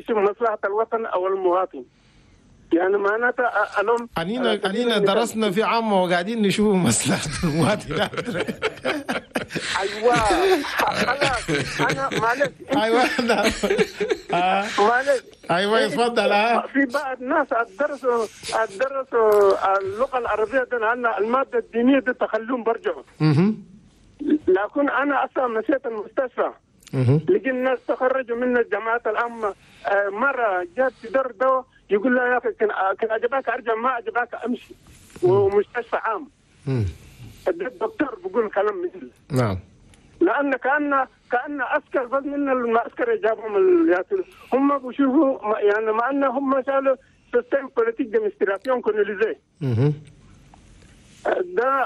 تشوف مصلحة الوطن أو المواطن. يعني معناتها ألوم أنينا درسنا في عامة وقاعدين نشوف مصلحة المواطن. أيوة خلاص أنا معلش. أيوة معلش. أيوة يتفضل. في بعض الناس درسوا اللغة العربية لأن المادة الدينية دي تخلوهم برجعوا. لكن أنا أصلا مشيت المستشفى لقيت الناس تخرجوا من الجامعات العامة. مرة جات تدر دواء يقول لها يا أخي كان أجباك أرجع ما أجباك أمشي ومستشفى عام. الدكتور بيقول كلام مثل نعم. لأن كأن عسكر بس من المعسكر جابهم هم بيشوفوا يعني مع أن هم شالوا سيستم بوليتيك ديمستراسيون كولونيزي. ده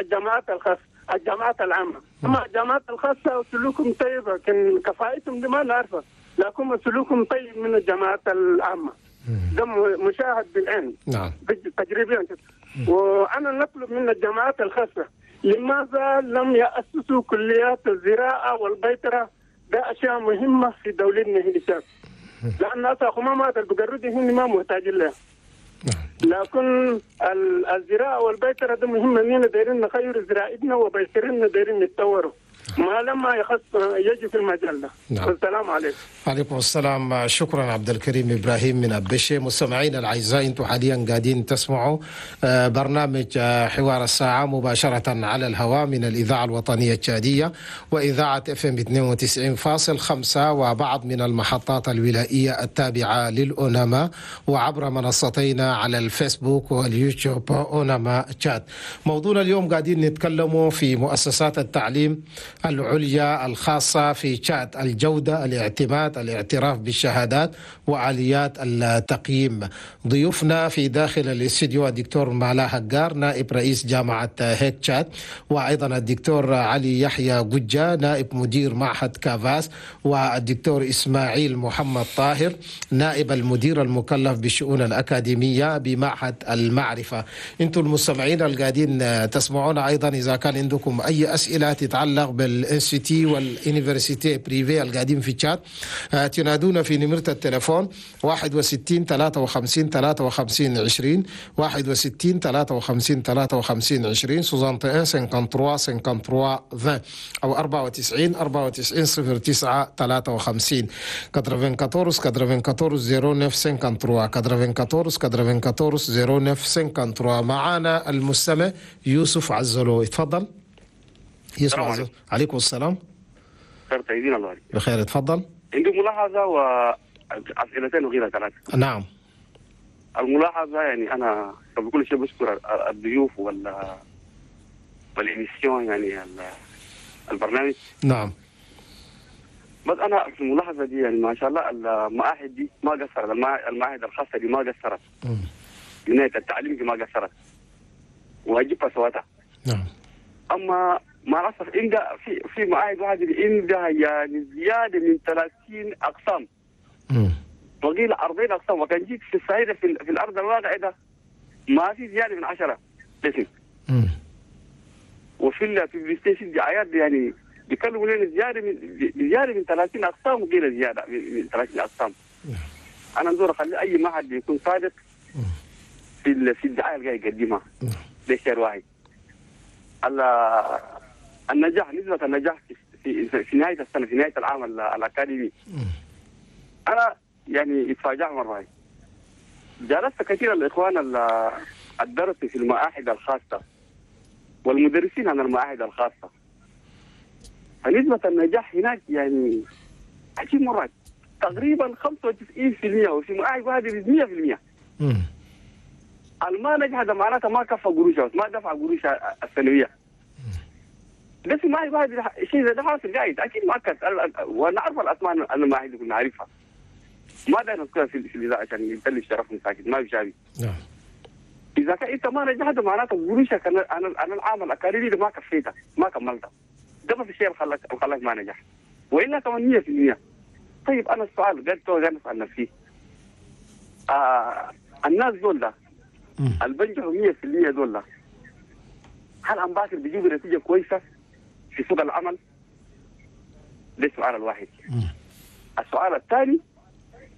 الجامعات العامة. أما الجامعات الخاصة سلوكهم طيبة كان كفاءتهم دي ما نعرفها، لكن سلوكهم طيب من الجامعات العامة. ده مشاهد بالعين. نعم. تجريبيا. وأنا نطلب من الجامعات الخاصة لماذا لم يأسسوا كليات الزراعة والبيطرة؟ ده أشياء مهمة في دولتنا هنا، لأن أخوامات البقرودي هن ما محتاجين لها. لكن الزراعة والبيطرة ده مهمة، إننا دايرين نخير زراعتنا وبيطرنا دايرين نتطوروا ما لما يجي في المجال ده. نعم. السلام عليكم. وعليكم السلام. شكرا عبد الكريم إبراهيم من أبشة. مستمعينا الأعزاء، أنتم حاليا قاعدين تسمعوا برنامج حوار الساعة مباشرة على الهواء من الإذاعة الوطنية التشادية وإذاعة FM 92.5 وبعض من المحطات الولائية التابعة للأوناما، وعبر منصتينا على الفيسبوك واليوتيوب أوناما تشاد. موضوعنا اليوم قاعدين نتكلموا في مؤسسات التعليم العليا الخاصة في تشاد، الجودة، الاعتماد، الاعتراف بالشهادات وآليات التقييم. ضيوفنا في داخل الاستديو الدكتور مالا هجار نائب رئيس جامعة هيك تشاد، وأيضا الدكتور علي يحيى قجة نائب مدير معهد كافاس، والدكتور إسماعيل محمد طاهر نائب المدير المكلف بالشؤون الأكاديمية بمعهد المعرفة. انتم المستمعين القاعدين تسمعونا أيضا إذا كان عندكم أي أسئلة تتعلق بالانستيتي والانيفرسيتي بريفي القاعدين في تشاد، تنادونا في نمرة التليفون 61 53 53 20 61 53 53 20 61 53 53 20 أو 94 94 09 53 94 94 09 53 94 94 09 53. معانا المستمع يوسف عزلو، اتفضل. يوسف عزلو. عليكم السلام. خير طيبين الله عليك. بخير، اتفضل. عندي ملاحظة وأسئلتين وغيرها ثلاثة. نعم. الملاحظة يعني أنا بكل شيء بشكر الضيوف والإميسيون يعني البرنامج. نعم. بس أنا في الملاحظة دي يعني ما شاء الله المعاهد دي ما قصرت، المعاهد الخاصة دي ما قصرت. بناية التعليم دي ما قصرت وهجيبها سواتها. نعم. أما مع الأسف عندها في معاهد واحدة عندها يعني زيادة من 30 أقسام. وقيل 40 أقسام، وكان جيت في الصعيد في الأرض الواقع ده ما في زيادة من 10 قسم. وفي البلاي ستيشن دعايات يعني بيكلموا لنا زيادة من 30 أقسام، وقيل زيادة من 30 أقسام. أنا نزور أخلي أي معهد يكون صادق في الدعاية اللي قاعد يقدمها. ده شيء واحد. النجاح، نسبة النجاح في نهاية السنة، في نهاية العام الأكاديمي، أنا يعني اتفاجأت مرة. جلست كثير الإخوان الدرس في المعاهد الخاصة والمدرسين عن المعاهد الخاصة، فنسبة النجاح هناك يعني عجيب مرة، تقريبا 95%، وفي معاهد واحدة 100%. الما نجح ده معناتها ما كفى قروشها، ما دفع قروشها السنوية. ده في معاهد واحد شيء ده حاصل جايد أكيد مؤكد، وأنا أعرف الأسماء المعاهد اللي كنا نعرفها. ما ده نذكرها في الإذاعة عشان يبلش شرفنا ساكت ما بيشابه. إذا كان أنت ما نجحت معناته قروشك أنا العام الأكاديمي ده ما كفيتها ما كملتها. ده بس الشيء اللي خلاك ما نجح، وإلا كمان 100%. طيب أنا السؤال قلت أنا أسأل نفسي، الناس دول ده البنجحوا 100% دول ده، هل عم باكر بيجيبوا نتيجة كويسة في سوق العمل؟ ده السؤال الواحد. السؤال الثاني،